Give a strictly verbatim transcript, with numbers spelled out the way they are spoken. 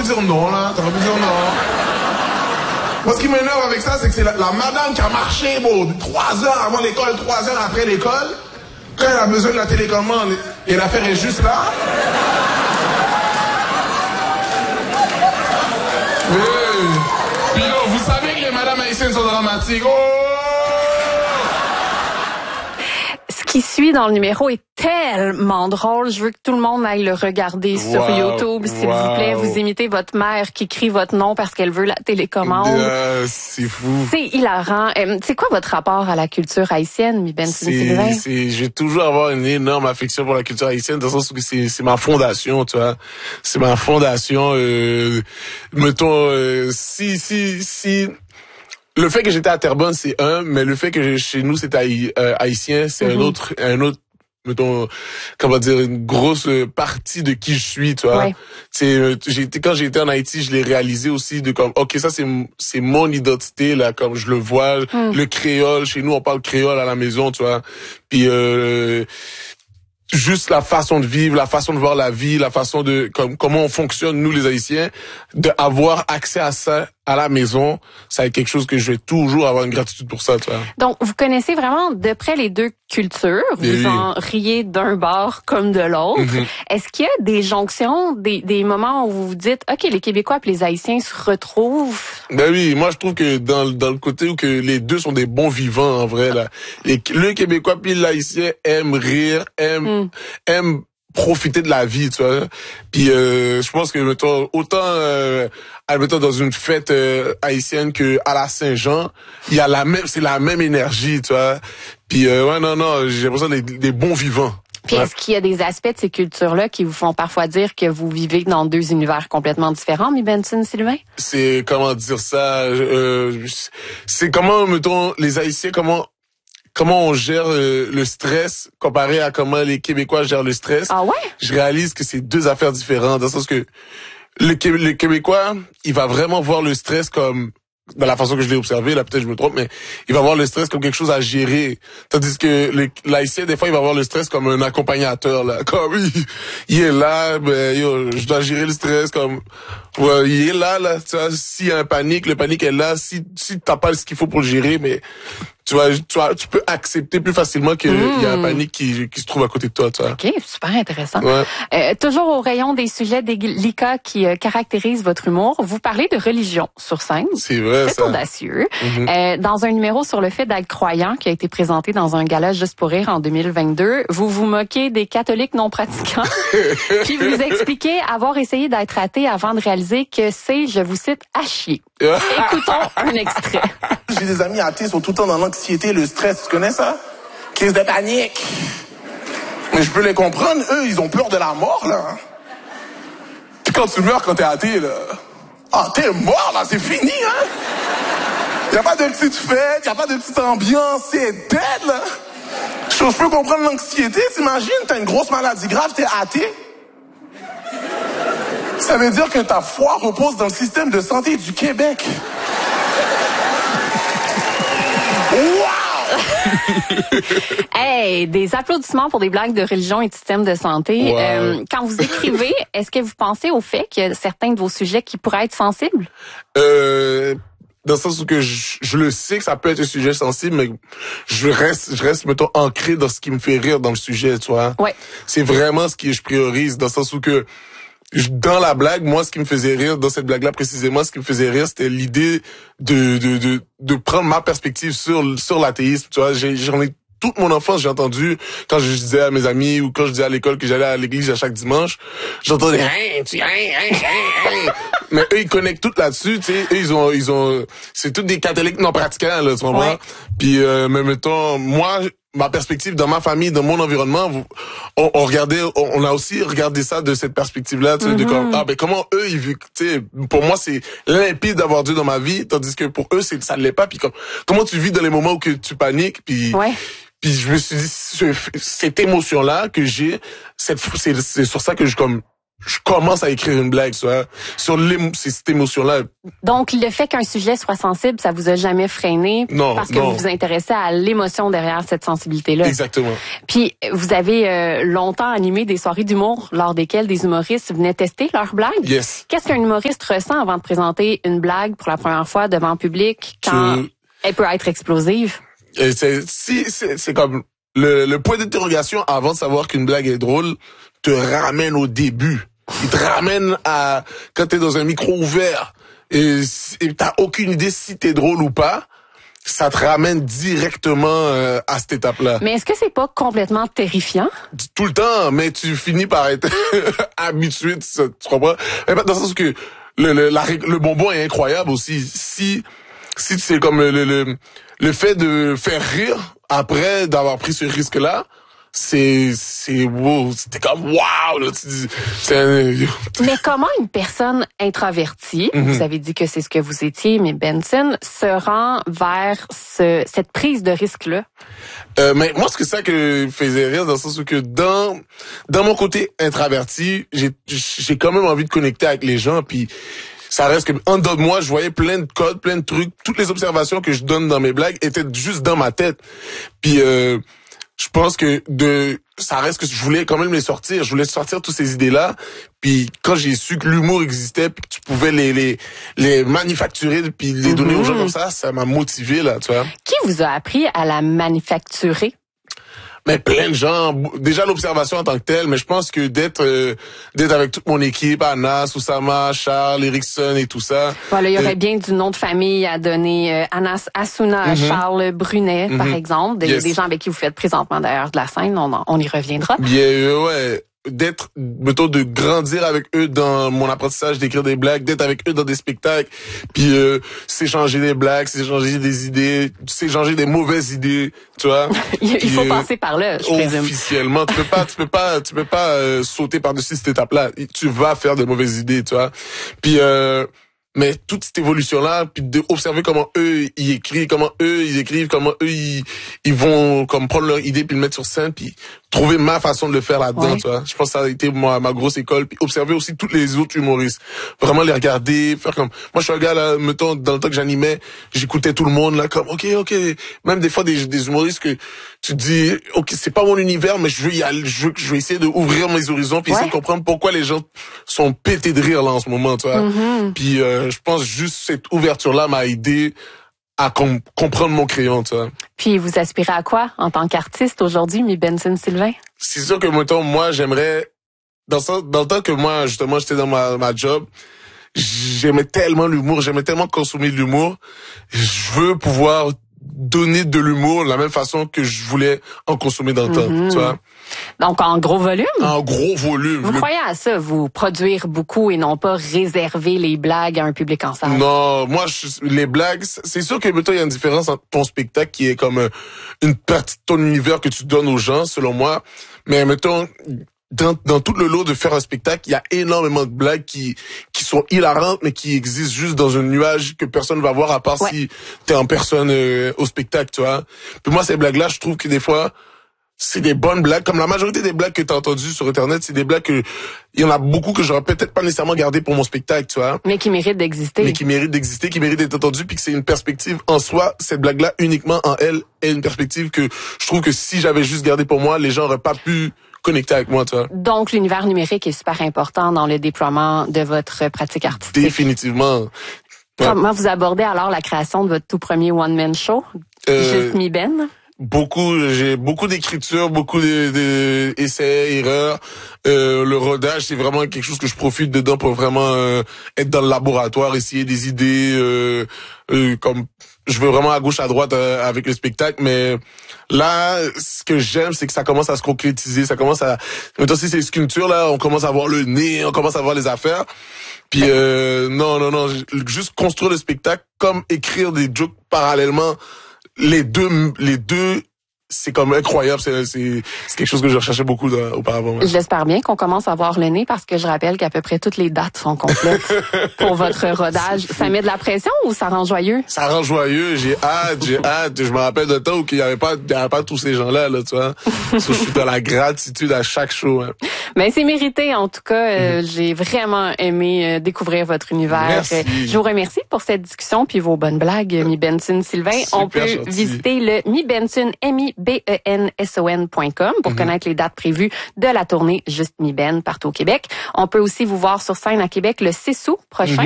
pu dire non, là. T'aurais pu dire non. Moi, ce qui m'énerve avec ça, c'est que c'est la, la madame qui a marché, bon, trois heures avant l'école, trois heures après l'école. Quand elle a besoin de la télécommande et l'affaire est juste là. Oui. Puis là, vous savez que les madames haïtiennes sont dramatiques. Oh! Ce qui suit dans le numéro est tellement drôle. Je veux que tout le monde aille le regarder Wow, sur YouTube, s'il wow. vous plaît. Vous imitez votre mère qui crie votre nom parce qu'elle veut la télécommande. Euh, c'est fou. C'est hilarant. Euh, c'est quoi votre rapport à la culture haïtienne, mi Benson Sylvain? C'est, je vais toujours avoir une énorme affection pour la culture haïtienne, dans le sens où c'est, c'est ma fondation, tu vois. C'est ma fondation. Euh, mettons, euh, si, si, si. Le fait que j'étais à Terrebonne, c'est un, mais le fait que chez nous, c'est haï, euh, haïtien, c'est mm-hmm. un autre, un autre, mettons, comment dire, une grosse partie de qui je suis, tu vois. Ouais. C'est, j'ai été, quand j'ai été en Haïti, je l'ai réalisé aussi de comme, ok, ça c'est, c'est mon identité, là, comme je le vois, mm. le créole, chez nous, on parle créole à la maison, tu vois. Puis, euh, juste la façon de vivre, la façon de voir la vie, la façon de comme comment on fonctionne nous les Haïtiens, de avoir accès à ça à la maison, ça va être quelque chose que je vais toujours avoir une gratitude pour ça, tu vois. Donc vous connaissez vraiment de près les deux cultures, vous oui. en riez d'un bord comme de l'autre. Mm-hmm. Est-ce qu'il y a des jonctions, des des moments où vous vous dites OK, les Québécois et les Haïtiens se retrouvent? Ben oui, moi je trouve que dans dans le côté où que les deux sont des bons vivants en vrai là. Les, le Québécois puis l'Haïtien aiment rire, aiment mm. aiment profiter de la vie, tu vois. Puis euh, je pense que mettons autant euh, mettons dans une fête euh, haïtienne que à la Saint-Jean, il y a la même c'est la même énergie, tu vois. Puis euh, ouais non non, j'ai l'impression des, des bons vivants. Puis ouais. Est-ce qu'il y a des aspects de ces cultures-là qui vous font parfois dire que vous vivez dans deux univers complètement différents, mi Benson Sylvain? C'est comment dire ça euh, c'est comment mettons les Haïtiens comment comment on gère euh, le stress comparé à comment les Québécois gèrent le stress. Ah ouais? Je réalise que c'est deux affaires différentes, dans le sens que le, le Québécois, il va vraiment voir le stress comme, dans la façon que je l'ai observé, là peut-être je me trompe, mais il va voir le stress comme quelque chose à gérer. Tandis que le, l'Haïtien, des fois, il va voir le stress comme un accompagnateur, là. Comme il, il est là, ben yo, je dois gérer le stress comme... Ouais, il est là, là, tu vois, s'il y a un panique, le panique est là. Si, si t'as pas ce qu'il faut pour le gérer, mais tu vois, tu vois, tu peux accepter plus facilement qu'il mmh. y a un panique qui, qui se trouve à côté de toi, tu vois. OK, super intéressant. Ouais. Euh, toujours au rayon des sujets délicats qui euh, caractérisent votre humour, vous parlez de religion sur scène. C'est vrai, c'est ça. C'est audacieux. Mmh. Euh, dans un numéro sur le fait d'être croyant qui a été présenté dans un gala Juste pour rire en deux mille vingt-deux, vous vous moquez des catholiques non pratiquants. Puis vous expliquez avoir essayé d'être athée avant de réaliser que c'est, je vous cite, à chier. Écoutons un extrait. J'ai des amis athées, ils sont tout le temps dans l'anxiété, le stress. Tu connais ça? Crise de panique. Mais je peux les comprendre. Eux, ils ont peur de la mort, là. Puis quand tu meurs, quand t'es athée, là... Ah, t'es mort, là, c'est fini, hein? Y a pas de petite fête, y a pas de petite ambiance, c'est dead, là. Je peux comprendre l'anxiété, t'imagines? T'as une grosse maladie grave, t'es athée. Ça veut dire que ta foi repose dans le système de santé du Québec. Wow! Hey, des applaudissements pour des blagues de religion et de système de santé. Wow. Euh, quand vous écrivez, est-ce que vous pensez au fait qu'il y a certains de vos sujets qui pourraient être sensibles? Euh... Dans le sens où que je, je le sais que ça peut être un sujet sensible, mais je reste, je reste, mettons, ancré dans ce qui me fait rire dans le sujet, tu vois. Ouais. C'est vraiment ce que je priorise, dans le sens où que, dans la blague, moi, ce qui me faisait rire, dans cette blague-là précisément, ce qui me faisait rire, c'était l'idée de, de, de, de prendre ma perspective sur, sur l'athéisme, tu vois. J'ai, j'en ai toute mon enfance, j'ai entendu, quand je disais à mes amis ou quand je disais à l'école que j'allais à l'église à chaque dimanche, j'entendais, hein, tu, hein, hein, hein, hein. Mais eux, ils connectent tout là-dessus, tu sais. Eux, ils ont, ils ont, c'est tous des catholiques non pratiquants, là, tu comprends? Ouais. Puis, euh, mais mettons, moi, ma perspective dans ma famille, dans mon environnement, on, on regardait, on, on a aussi regardé ça de cette perspective-là, tu sais, mm-hmm. de comme, ah, ben, comment eux, ils vivent, tu sais, pour moi, c'est limpide d'avoir Dieu dans ma vie, tandis que pour eux, c'est, ça ne l'est pas. Puis comme, comment tu vis dans les moments où que tu paniques, puis, ouais. Puis je me suis dit, ce, cette émotion-là que j'ai, cette, c'est, c'est sur ça que je comme, je commence à écrire une blague, tu vois, sur cette émotion-là. Donc, le fait qu'un sujet soit sensible, ça vous a jamais freiné? Non, parce que non. vous vous intéressez à l'émotion derrière cette sensibilité-là. Exactement. Puis, vous avez euh, longtemps animé des soirées d'humour lors desquelles des humoristes venaient tester leurs blagues. Yes. Qu'est-ce qu'un humoriste ressent avant de présenter une blague pour la première fois devant le public quand tu... elle peut être explosive? C'est, si, c'est, c'est comme le, le point d'interrogation avant de savoir qu'une blague est drôle te ramène au début. Il te ramène à quand t'es dans un micro ouvert et, et t'as aucune idée si t'es drôle ou pas. Ça te ramène directement euh, à cette étape-là. Mais est-ce que c'est pas complètement terrifiant? Tout le temps, mais tu finis par être habitué, tu, tu comprends? Mais dans le sens que le, le, la, le bonbon est incroyable aussi. Si si c'est comme le, le le fait de faire rire après d'avoir pris ce risque-là, c'est c'est wow, c'était comme wow là, tu dis, c'est un... Mais comment une personne introvertie, mm-hmm. vous avez dit que c'est ce que vous étiez, mais Benson se rend vers ce, cette prise de risque là? Euh, mais moi, c'est ça que faisait rire dans le sens où que dans dans mon côté introverti, j'ai j'ai quand même envie de connecter avec les gens, puis ça reste que en dedans de moi, je voyais plein de codes, plein de trucs, toutes les observations que je donne dans mes blagues étaient juste dans ma tête, puis euh, je pense que de ça reste que je voulais quand même les sortir, je voulais sortir toutes ces idées-là. Puis quand j'ai su que l'humour existait, puis que tu pouvais les les les manufacturer puis les donner mm-hmm. aux gens comme ça, ça m'a motivé là, tu vois. Qui vous a appris à la manufacturer? Mais plein de gens, déjà l'observation en tant que telle, mais je pense que d'être euh, d'être avec toute mon équipe, Anas, Oussama, Charles, Erickson et tout ça. Voilà, il y aurait euh, bien du nom de famille à donner, euh, Anas Assouna, mm-hmm. Charles Brunet, mm-hmm. par exemple, des, yes. des gens avec qui vous faites présentement d'ailleurs de la scène, on, on y reviendra. Bien, euh, ouais. D'être, mettons, de grandir avec eux dans mon apprentissage d'écrire des blagues, d'être avec eux dans des spectacles, puis euh, s'échanger des blagues, s'échanger des idées, s'échanger des mauvaises idées, tu vois. Il puis, faut euh, passer par là, je présume. Officiellement, tu peux pas, tu peux pas, tu peux pas euh, sauter par-dessus cette étape-là. Tu vas faire de mauvaises idées, tu vois. Puis euh, mais toute cette évolution-là, puis d'observer comment eux ils écrivent, comment eux ils écrivent, comment eux ils, ils vont comme prendre leur idée puis le mettre sur scène, puis trouver ma façon de le faire là-dedans, ouais. tu vois. Je pense que ça a été ma, ma grosse école, puis observer aussi tous les autres humoristes, vraiment les regarder, faire comme moi je suis un gars là, mettons dans le temps que j'animais, j'écoutais tout le monde là comme OK OK, même des fois des des humoristes que tu te dis OK, c'est pas mon univers mais je veux y aller, je veux je vais essayer de ouvrir mes horizons puis ouais. essayer de comprendre pourquoi les gens sont pétés de rire là en ce moment, tu vois. Mm-hmm. Puis euh, je pense juste cette ouverture là m'a aidé à com- comprendre mon crayon, tu vois. Puis vous aspirez à quoi en tant qu'artiste aujourd'hui, mi Benson Sylvain? C'est sûr que mettons, moi j'aimerais dans ça, dans le temps que moi justement j'étais dans ma ma job, j'aimais tellement l'humour, j'aimais tellement consommer de l'humour. Je veux pouvoir donner de l'humour de la même façon que je voulais en consommer dans le mm-hmm. temps, tu vois. Donc, en gros volume? En gros volume. Vous le... croyez à ça, vous produire beaucoup et non pas réserver les blagues à un public en salle? Non, moi, je, les blagues, c'est sûr que, mettons, il y a une différence entre ton spectacle qui est comme une partie de ton univers que tu donnes aux gens, selon moi. Mais, mettons, dans, dans tout le lot de faire un spectacle, il y a énormément de blagues qui qui sont hilarantes, mais qui existent juste dans un nuage que personne va voir à part ouais. si t'es en personne euh, au spectacle, tu vois. Puis moi, ces blagues-là, je trouve que des fois, c'est des bonnes blagues. Comme la majorité des blagues que t'as entendues sur Internet, c'est des blagues que il y en a beaucoup que j'aurais peut-être pas nécessairement gardé pour mon spectacle, tu vois. Mais qui méritent d'exister. Mais qui méritent d'exister, qui méritent d'être entendues, puis que c'est une perspective en soi. Cette blague-là, uniquement en elle, est une perspective que je trouve que si j'avais juste gardé pour moi, les gens auraient pas pu connecter avec moi, tu vois. Donc, l'univers numérique est super important dans le déploiement de votre pratique artistique. Définitivement. Ouais. Comment vous abordez alors la création de votre tout premier one-man show, euh, Juste Mi Ben? Beaucoup, j'ai beaucoup d'écriture, beaucoup de, de essais, erreurs. Euh, le rodage, c'est vraiment quelque chose que je profite dedans pour vraiment euh, être dans le laboratoire, essayer des idées. Euh, euh, comme je veux vraiment à gauche, à droite euh, avec le spectacle, mais là, ce que j'aime, c'est que ça commence à se concrétiser, ça commence à. Maintenant, si c'est sculpture là, on commence à voir le nez, on commence à voir les affaires. Puis euh, non, non, non, juste construire le spectacle, comme écrire des jokes parallèlement. Les deux, les deux c'est comme incroyable. C'est, c'est, c'est quelque chose que je recherchais beaucoup là, auparavant. Ouais. J'espère bien qu'on commence à voir le nez parce que je rappelle qu'à peu près toutes les dates sont complètes pour votre rodage. Ça met de la pression ou ça rend joyeux? Ça rend joyeux. J'ai hâte, j'ai hâte. Je me rappelle de temps où il n'y avait pas, il y avait pas tous ces gens-là, là, tu vois. So, je suis dans la gratitude à chaque show. Hein. Mais c'est mérité, en tout cas. Euh, mm-hmm. J'ai vraiment aimé euh, découvir votre univers. Merci. Euh, je vous remercie pour cette discussion puis vos bonnes blagues, Mi Benson Sylvain. Super On peut gentil. visiter le Mi Benson, M I B E N S O N point com pour mm-hmm. connaître les dates prévues de la tournée Juste Mi Ben partout au Québec. On peut aussi vous voir sur scène à Québec le six août prochain. Mm-hmm.